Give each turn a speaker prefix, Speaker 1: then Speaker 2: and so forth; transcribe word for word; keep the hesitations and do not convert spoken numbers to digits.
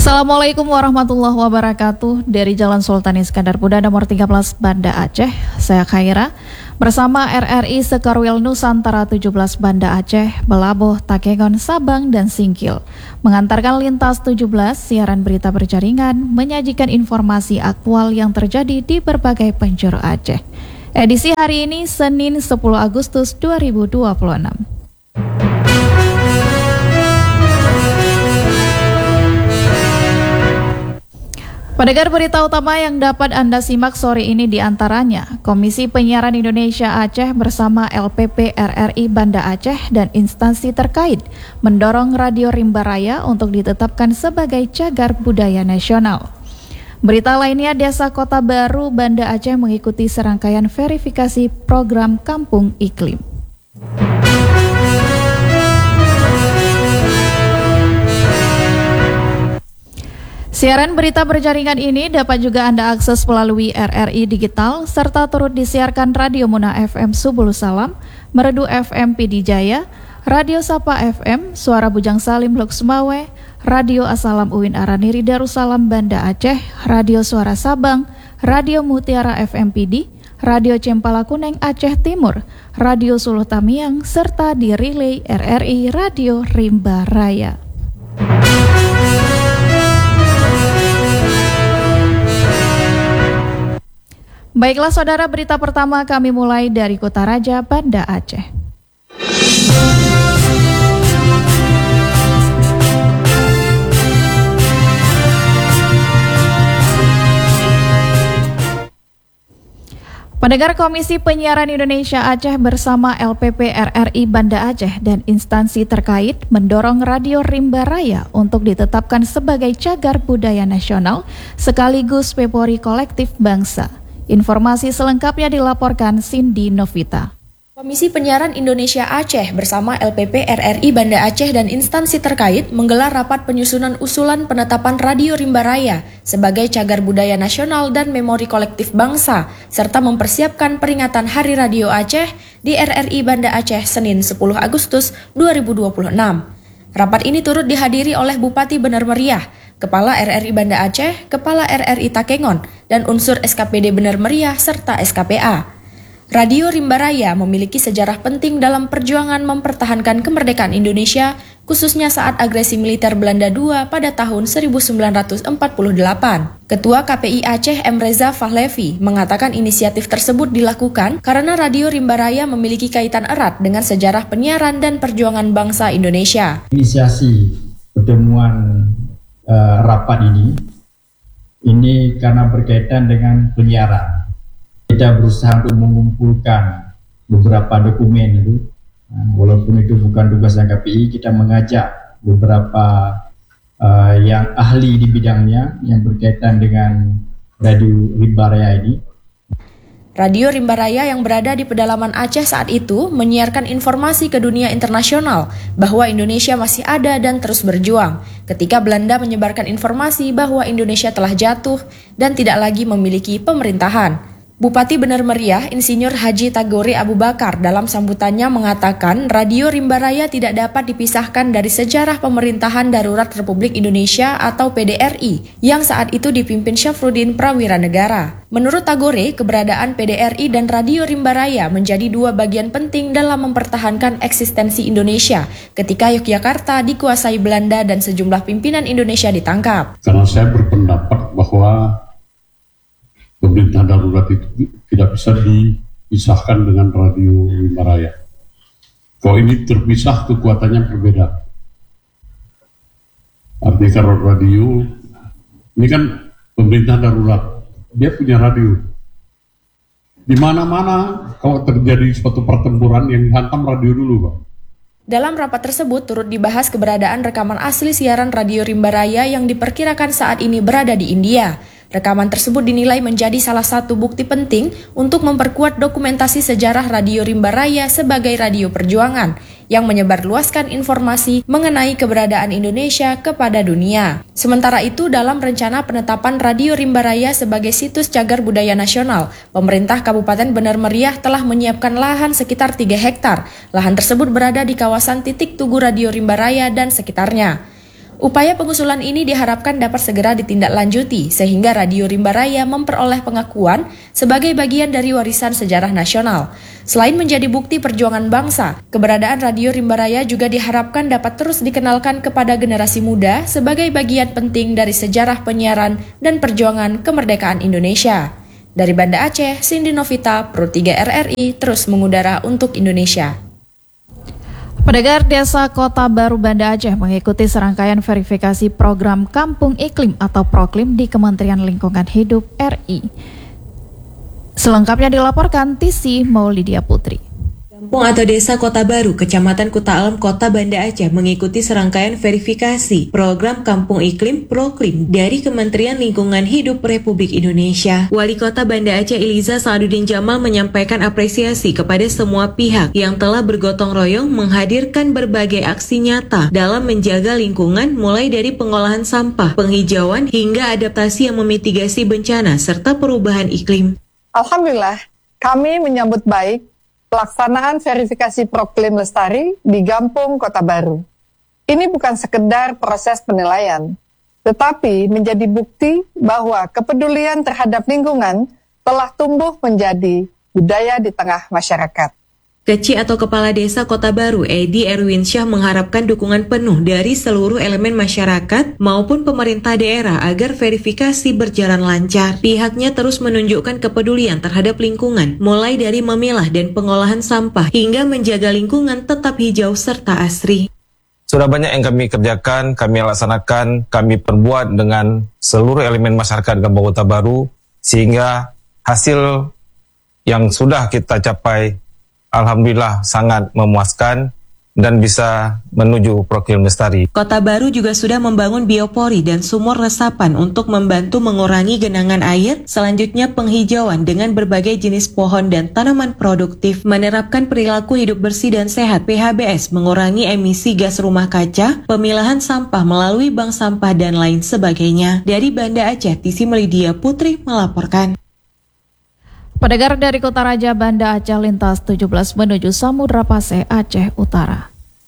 Speaker 1: Assalamualaikum warahmatullahi wabarakatuh. Dari Jalan Sultan Iskandar Muda nomor tiga belas Banda Aceh, saya Khaira bersama R R I Sekarwil Nusantara tujuh belas Banda Aceh, Belaboh, Takengon, Sabang, dan Singkil mengantarkan lintas tujuh belas siaran berita berjaringan menyajikan informasi aktual yang terjadi di berbagai penjuru Aceh. Edisi hari ini Senin sepuluh Agustus dua ribu dua puluh enam. Pendengar, berita utama yang dapat Anda simak sore ini diantaranya: Komisi Penyiaran Indonesia Aceh bersama L P P R R I Banda Aceh dan instansi terkait mendorong Radio Rimba Raya untuk ditetapkan sebagai cagar budaya nasional. Berita lainnya, Desa Kota Baru Banda Aceh mengikuti serangkaian verifikasi program Kampung Iklim. Siaran berita berjaringan ini dapat juga Anda akses melalui R R I Digital, serta turut disiarkan Radio Muna F M Subul Salam, Merdu F M Pidi Jaya, Radio Sapa F M, Suara Bujang Salim Luxmawe, Radio Asalam Uin Araniri Darussalam Banda Aceh, Radio Suara Sabang, Radio Mutiara F M Pidi, Radio Cempala Kuneng Aceh Timur, Radio Suluh Tamiang, serta di relay R R I Radio Rimba Raya. Baiklah saudara, berita pertama kami mulai dari Kota Raja, Banda Aceh. Pendengar, Komisi Penyiaran Indonesia Aceh bersama L P P R R I Banda Aceh dan instansi terkait mendorong Radio Rimba Raya untuk ditetapkan sebagai cagar budaya nasional sekaligus memori kolektif bangsa. Informasi selengkapnya dilaporkan Cindy Novita.
Speaker 2: Komisi Penyiaran Indonesia Aceh bersama L P P R R I Banda Aceh dan instansi terkait menggelar rapat penyusunan usulan penetapan Radio Rimba Raya sebagai cagar budaya nasional dan memori kolektif bangsa, serta mempersiapkan peringatan Hari Radio Aceh di R R I Banda Aceh Senin sepuluh Agustus dua ribu dua puluh enam. Rapat ini turut dihadiri oleh Bupati Bener Meriah, Kepala R R I Banda Aceh, Kepala R R I Takengon, dan unsur S K P D Bener Meriah serta S K P A. Radio Rimba Raya memiliki sejarah penting dalam perjuangan mempertahankan kemerdekaan Indonesia, khususnya saat agresi militer Belanda kedua pada tahun seribu sembilan ratus empat puluh delapan. Ketua K P I Aceh M. Reza Fahlevi mengatakan inisiatif tersebut dilakukan karena Radio Rimba Raya memiliki kaitan erat dengan sejarah penyiaran dan perjuangan bangsa Indonesia.
Speaker 3: Inisiasi pertemuan uh, rapat ini, ini karena berkaitan dengan penyiaran. Kita berusaha untuk mengumpulkan beberapa dokumen itu, walaupun itu bukan tugas K P I, kita mengajak beberapa uh, yang ahli di bidangnya yang berkaitan dengan Radio Rimba Raya ini.
Speaker 2: Radio Rimba Raya yang berada di pedalaman Aceh saat itu menyiarkan informasi ke dunia internasional bahwa Indonesia masih ada dan terus berjuang ketika Belanda menyebarkan informasi bahwa Indonesia telah jatuh dan tidak lagi memiliki pemerintahan. Bupati Bener Meriah, Insinyur Haji Tagore Abu Bakar dalam sambutannya mengatakan Radio Rimba Raya tidak dapat dipisahkan dari sejarah pemerintahan darurat Republik Indonesia atau P D R I yang saat itu dipimpin Syafruddin Prawira Negara. Menurut Tagore, keberadaan P D R I dan Radio Rimba Raya menjadi dua bagian penting dalam mempertahankan eksistensi Indonesia ketika Yogyakarta dikuasai Belanda dan sejumlah pimpinan Indonesia ditangkap.
Speaker 4: Karena saya berpendapat bahwa pemerintah darurat itu tidak bisa dipisahkan dengan Radio Rimba Raya. Kalau ini terpisah, kekuatannya berbeda. Artinya kalau radio, ini kan pemerintah darurat, dia punya radio. Di mana-mana kalau terjadi suatu pertempuran yang dihantam radio dulu, Pak.
Speaker 2: Dalam rapat tersebut turut dibahas keberadaan rekaman asli siaran Radio Rimba Raya yang diperkirakan saat ini berada di India. Rekaman tersebut dinilai menjadi salah satu bukti penting untuk memperkuat dokumentasi sejarah Radio Rimba Raya sebagai radio perjuangan yang menyebarluaskan informasi mengenai keberadaan Indonesia kepada dunia. Sementara itu, dalam rencana penetapan Radio Rimba Raya sebagai situs cagar budaya nasional, pemerintah Kabupaten Bener Meriah telah menyiapkan lahan sekitar tiga hektar. Lahan tersebut berada di kawasan titik tugu Radio Rimba Raya dan sekitarnya. Upaya pengusulan ini diharapkan dapat segera ditindaklanjuti sehingga Radio Rimba Raya memperoleh pengakuan sebagai bagian dari warisan sejarah nasional. Selain menjadi bukti perjuangan bangsa, keberadaan Radio Rimba Raya juga diharapkan dapat terus dikenalkan kepada generasi muda sebagai bagian penting dari sejarah penyiaran dan perjuangan kemerdekaan Indonesia. Dari Banda Aceh, Cindy Novita, Pro tiga R R I terus mengudara untuk Indonesia.
Speaker 1: Pendengar, Desa Kota Baru Banda Aceh mengikuti serangkaian verifikasi program Kampung Iklim atau Proklim di Kementerian Lingkungan Hidup R I. Selengkapnya dilaporkan Tisi Maulidia Putri.
Speaker 5: Kampung atau Desa Kota Baru, Kecamatan Kuta Alam, Kota Banda Aceh mengikuti serangkaian verifikasi program Kampung Iklim Proklim dari Kementerian Lingkungan Hidup Republik Indonesia. Wali Kota Banda Aceh Iliza Saaduddin Jamal menyampaikan apresiasi kepada semua pihak yang telah bergotong royong menghadirkan berbagai aksi nyata dalam menjaga lingkungan, mulai dari pengolahan sampah, penghijauan, hingga adaptasi yang memitigasi bencana serta perubahan iklim.
Speaker 6: Alhamdulillah, kami menyambut baik pelaksanaan verifikasi Proklim Lestari di Kampung Kota Baru. Ini bukan sekedar proses penilaian, tetapi menjadi bukti bahwa kepedulian terhadap lingkungan telah tumbuh menjadi budaya di tengah masyarakat.
Speaker 5: Keci atau Kepala Desa Kota Baru, Edi Erwinsyah mengharapkan dukungan penuh dari seluruh elemen masyarakat maupun pemerintah daerah agar verifikasi berjalan lancar. Pihaknya terus menunjukkan kepedulian terhadap lingkungan, mulai dari memilah dan pengolahan sampah hingga menjaga lingkungan tetap hijau serta asri.
Speaker 7: Sudah banyak yang kami kerjakan, kami laksanakan, kami perbuat dengan seluruh elemen masyarakat Kampung Kota Baru, sehingga hasil yang sudah kita capai alhamdulillah sangat memuaskan dan bisa menuju Proklim Lestari.
Speaker 5: Kota Baru juga sudah membangun biopori dan sumur resapan untuk membantu mengurangi genangan air. Selanjutnya penghijauan dengan berbagai jenis pohon dan tanaman produktif. Menerapkan perilaku hidup bersih dan sehat P H B S, mengurangi emisi gas rumah kaca, pemilahan sampah melalui bank sampah dan lain sebagainya. Dari Banda Aceh, Tisi Maulidia Putri melaporkan.
Speaker 1: Pendengar, dari Kota Raja Banda Aceh lintas tujuh belas menuju Samudra Paseh, Aceh Utara.